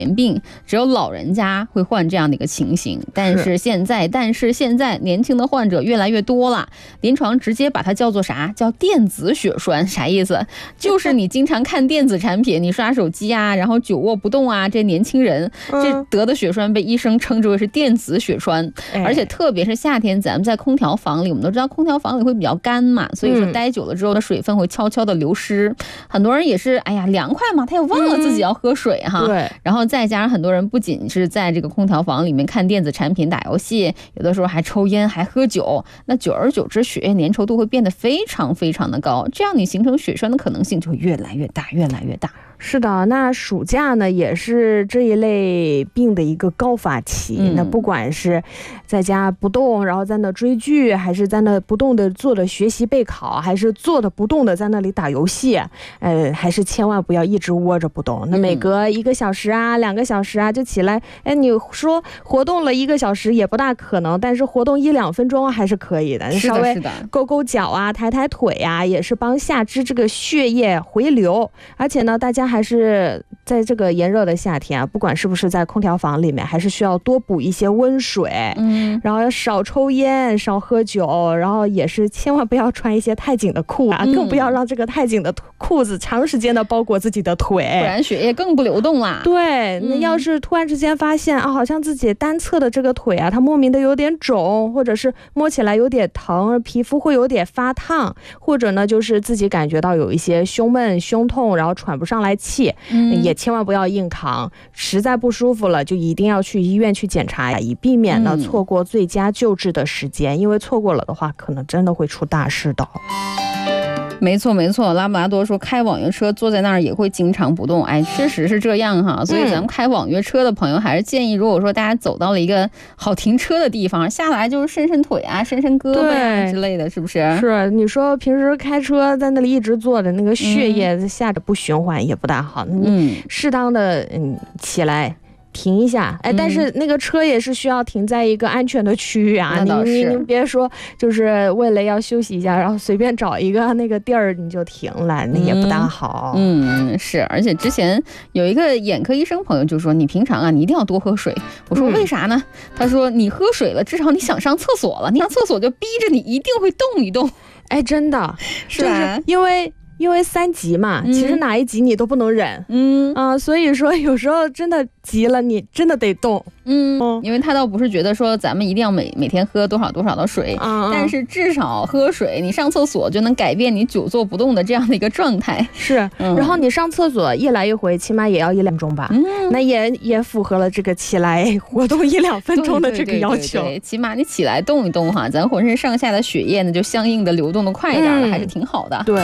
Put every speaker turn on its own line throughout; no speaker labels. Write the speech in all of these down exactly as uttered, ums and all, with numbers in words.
病，只有老人家会患这样的一个情形。但是现在，但是现在年轻的患者越来越多了，临床直接把它叫做啥？叫电子血栓，啥意思？就是你经常看电子产品，你刷手机啊，然后久卧不动啊，这年轻人这得的血栓被医生称之为是电子血栓。嗯、而且特别是夏天，咱们在空调房里，我们都知道空调房里会比较干嘛，所以说待久了之后的水分会悄悄的流失。嗯、很多人也是，哎呀，凉快嘛，他也忘了自己要喝水哈。嗯、对，然后再加上很多人不仅是在这个空调房里面看电子产品、打游戏，有的时候还抽烟、还喝酒，那久而久之，血液粘稠度会变得非常非常的高，这样你形成血栓的可能性就会越来越大，越来越大。
是的，那暑假呢也是这一类病的一个高发期。嗯、那不管是在家不动，然后在那追剧，还是在那不动的坐着学习备考，还是坐的不动的在那里打游戏，呃，还是千万不要一直窝着不动。那每隔一个小时啊、两个小时啊就起来，哎，你说活动了一个小时也不大可能，但是活动一两分钟还是可以的。
是的，
稍微勾勾脚啊、抬抬腿啊，也是帮下肢这个血液回流。而且呢，大家还是在这个炎热的夏天啊，不管是不是在空调房里面，还是需要多补一些温水，嗯，然后少抽烟，少喝酒，然后也是千万不要穿一些太紧的裤啊，嗯、更不要让这个太紧的裤子长时间的包裹自己的腿，
不然血液更不流动啦。
对，那要是突然之间发现啊，好像自己单侧的这个腿啊，它莫名的有点肿，或者是摸起来有点疼，皮肤会有点发烫，或者呢就是自己感觉到有一些胸闷、胸痛，然后喘不上来气，嗯、也千万不要硬扛，实在不舒服了就一定要去医院去检查呀，以避免呢错过最佳救治的时间，嗯、因为错过了的话，可能真的会出大事的。
没错没错，拉布拉多说开网约车坐在那儿也会经常不动，哎，确实是这样哈。所以咱们开网约车的朋友还是建议，如果说大家走到了一个好停车的地方，下来就是伸伸腿啊、伸伸胳膊啊之类的，是不是？
是，你说平时开车在那里一直坐着，那个血液下着不循环也不大好。嗯，适当的嗯起来。停一下，哎，但是那个车也是需要停在一个安全的区域啊。你你你别说，就是为了要休息一下，然后随便找一个那个地儿你就停了，那也不大好。
嗯，是，而且之前有一个眼科医生朋友就说，你平常啊，你一定要多喝水。我说为啥呢？嗯、他说你喝水了，至少你想上厕所了，你上厕所就逼着你一定会动一动。
哎，真的
是吧？
就是因为。因为三急嘛，其实哪一急你都不能忍，嗯啊、呃，所以说有时候真的急了，你真的得动，
嗯，因为他倒不是觉得说咱们一定要每每天喝多少多少的水，嗯、但是至少喝水，你上厕所就能改变你久坐不动的这样的一个状态。
是，嗯、然后你上厕所一来一回，起码也要一两分钟吧，嗯、那也也符合了这个起来活动一两分钟的这个要求。
对对对对对，起码你起来动一动哈，咱浑身上下的血液呢就相应的流动的快一点了，嗯、还是挺好的。
对。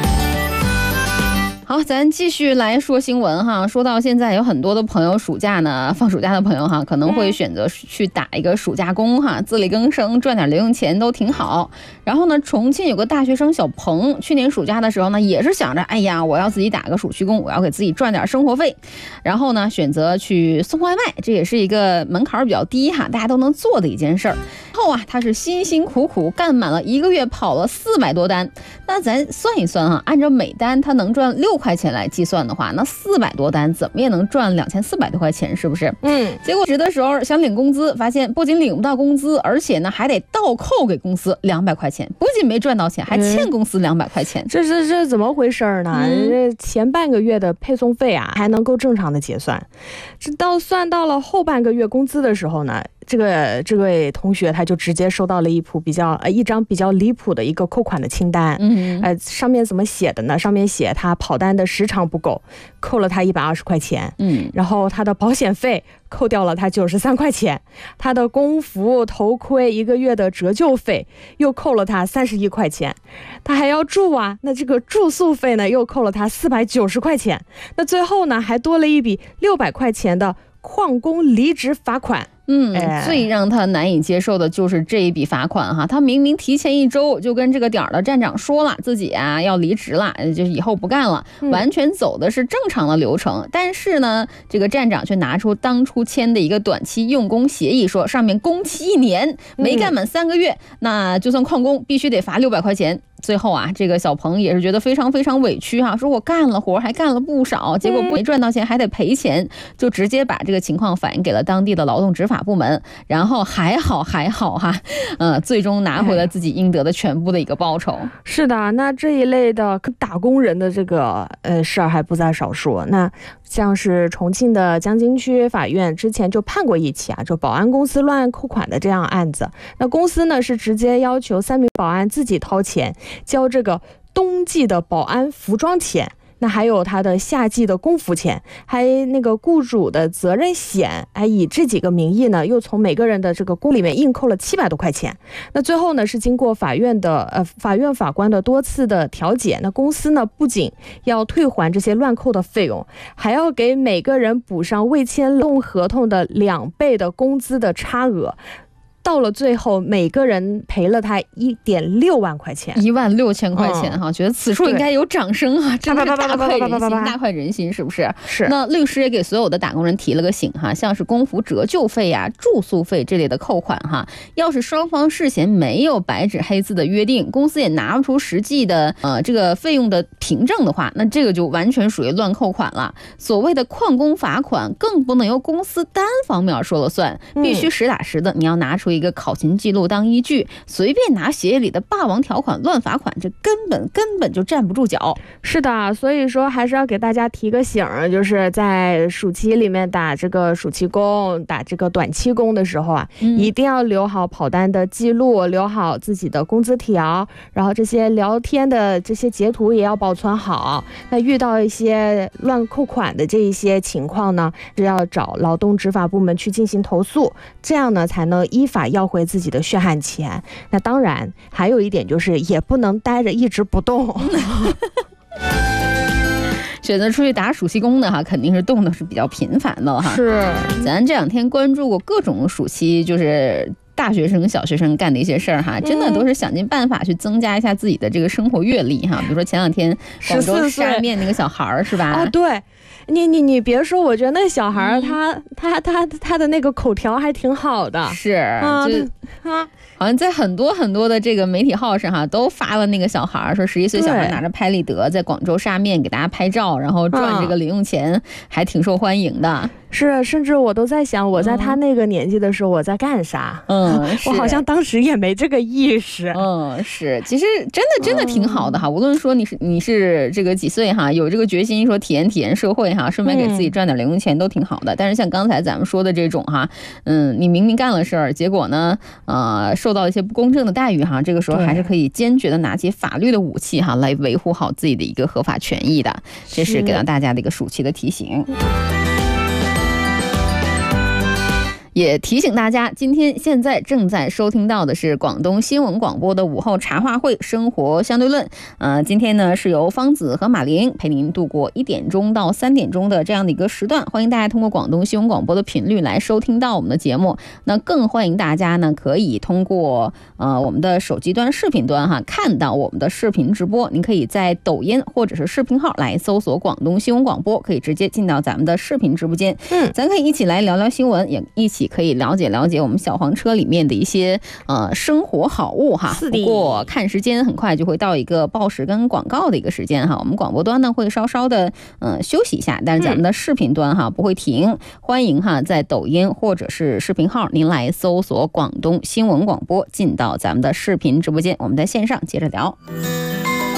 好，咱继续来说新闻哈。说到现在，有很多的朋友暑假呢，放暑假的朋友哈，可能会选择去打一个暑假工哈，自力更生，赚点零用钱都挺好。然后呢，重庆有个大学生小鹏，去年暑假的时候呢，也是想着，哎呀，我要自己打个暑期工，我要给自己赚点生活费。然后呢，选择去送外卖，这也是一个门槛比较低哈，大家都能做的一件事儿。后啊，他是辛辛苦苦干满了一个月，跑了四百多单。那咱算一算哈，按照每单他能赚六块钱来计算的话，那四百多单怎么也能赚两千四百多块钱，是不是？嗯。结果值的时候想领工资，发现不仅领不到工资，而且呢还得倒扣给公司两百块钱，不仅没赚到钱，还欠公司两百块钱。
这这这怎么回事呢？嗯、这前半个月的配送费啊还能够正常的结算，这到算到了后半个月工资的时候呢，这个这位同学他就直接收到了一谱比较呃一张比较离谱的一个扣款的清单。嗯，呃，上面怎么写的呢？上面写他跑单的时长不够，扣了他一百二十块钱。嗯，然后他的保险费扣掉了他九十三块钱，他的工服头盔一个月的折旧费又扣了他三十一块钱，他还要住啊，那这个住宿费呢又扣了他四百九十块钱，那最后呢还多了一笔六百块钱的旷工离职罚款。
嗯，最让他难以接受的就是这一笔罚款哈。他明明提前一周就跟这个点儿的站长说了自己啊要离职了，就是以后不干了，完全走的是正常的流程。嗯、但是呢，这个站长却拿出当初签的一个短期用工协议，说上面工期一年，没干满三个月，嗯、那就算旷工必须得罚六百块钱。 最后啊，这个小鹏也是觉得非常非常委屈哈、啊，说我干了活还干了不少，结果没赚到钱还得赔钱，就直接把这个情况反映给了当地的劳动执法部门，然后还好还好哈、啊，呃，最终拿回了自己应得的全部的一个报酬。
是的，那这一类的打工人的这个呃事儿还不在少数。那像是重庆的江津区法院之前就判过一起啊，就保安公司乱扣款的这样案子。那公司呢是直接要求三名保安自己掏钱交这个冬季的保安服装钱，那还有他的夏季的工服钱，还那个雇主的责任险，还以这几个名义呢，又从每个人的这个工里面硬扣了七百多块钱。那最后呢，是经过法院的呃法院法官的多次的调解，那公司呢不仅要退还这些乱扣的费用，还要给每个人补上未签劳动合同的两倍的工资的差额。到了最后，每个人赔了他一点六万块钱，
一万六千块钱哈、嗯，觉得此处应该有掌声啊，真的是大快人心，大快人心，是不是？
是。
那律师也给所有的打工人提了个醒哈，像是工服折旧费呀、住宿费这类的扣款哈，要是双方事前没有白纸黑字的约定，公司也拿不出实际的呃这个费用的凭证的话，那这个就完全属于乱扣款了。所谓的旷工罚款，更不能由公司单方面说了算，必须实打实的，你要拿出一个考勤记录当依据，随便拿协议里的霸王条款乱罚款，这根本根本就站不住脚。
是的，所以说还是要给大家提个醒，就是在暑期里面打这个暑期工、打这个短期工的时候啊、嗯，一定要留好跑单的记录，留好自己的工资条，然后这些聊天的这些截图也要保存好。那遇到一些乱扣款的这一些情况呢，是要找劳动执法部门去进行投诉，这样呢才能依法要回自己的血汗钱。那当然还有一点就是也不能待着一直不动
选择出去打暑期工的哈，肯定是动的是比较频繁的哈。
是，
咱这两天关注过各种暑期，就是大学生、小学生干的一些事儿哈，真的都是想尽办法去增加一下自己的这个生活阅历哈。比如说前两天广州沙面那个小孩儿是吧？
哦，对。你你你别说，我觉得那小孩儿他、嗯、他他他的那个口条还挺好的，
是啊，就啊，好像在很多很多的这个媒体号上哈，都发了那个小孩说十一岁小孩拿着拍立得在广州沙面给大家拍照，然后赚这个零用钱，嗯、还挺受欢迎的。
是，甚至我都在想，我在他那个年纪的时候我在干啥？
嗯，
我好像当时也没这个意识。
嗯，是，其实真的真的挺好的哈。嗯、无论说你是你是这个几岁哈，有这个决心说体验体验社会哈，顺便给自己赚点零用钱都挺好的。嗯、但是像刚才咱们说的这种哈，嗯，你明明干了事儿，结果呢，呃，受到一些不公正的待遇哈，这个时候还是可以坚决的拿起法律的武器哈，来维护好自己的一个合法权益的。这是给到大家的一个暑期的提醒。也提醒大家，今天现在正在收听到的是广东新闻广播的午后茶话会生活相对论。呃，今天呢是由方子和马玲陪您度过一点钟到三点钟的这样的一个时段，欢迎大家通过广东新闻广播的频率来收听到我们的节目。那更欢迎大家呢可以通过呃我们的手机端、视频端哈看到我们的视频直播。您可以在抖音或者是视频号来搜索广东新闻广播，可以直接进到咱们的视频直播间。嗯，咱可以一起来聊聊新闻，也一起可以了解了解我们小黄车里面的一些呃生活好物哈。不过看时间很快就会到一个报时跟广告的一个时间哈，我们广播端呢会稍稍的呃休息一下，但是咱们的视频端哈不会停。欢迎哈在抖音或者是视频号您来搜索广东新闻广播，进到咱们的视频直播间，我们在线上接着聊。